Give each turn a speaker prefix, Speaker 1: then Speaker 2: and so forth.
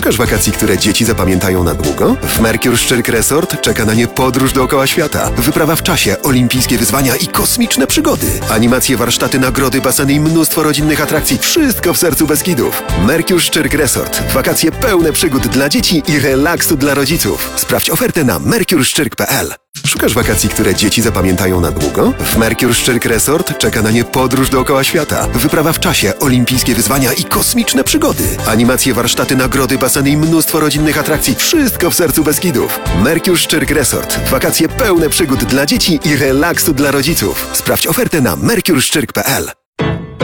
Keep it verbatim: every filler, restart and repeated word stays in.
Speaker 1: Szukasz wakacji, które dzieci zapamiętają na długo? W Mercure Szczyrk Resort czeka na nie podróż dookoła świata. Wyprawa w czasie, olimpijskie wyzwania i kosmiczne przygody. Animacje, warsztaty, nagrody, baseny i mnóstwo rodzinnych atrakcji. Wszystko w sercu Beskidów. Mercure Szczyrk Resort. Wakacje pełne przygód dla dzieci i relaksu dla rodziców. Sprawdź ofertę na mercure szczyrk kropka p l. Szukasz wakacji, które dzieci zapamiętają na długo? W Mercure Szczyrk Resort czeka na nie podróż dookoła świata. Wyprawa w czasie, olimpijskie wyzwania i kosmiczne przygody. Animacje, warsztaty, nagrody, baseny i mnóstwo rodzinnych atrakcji. Wszystko w sercu Beskidów. Mercure Szczyrk Resort. Wakacje pełne przygód dla dzieci i relaksu dla rodziców. Sprawdź ofertę na mercure szczyrk kropka p l.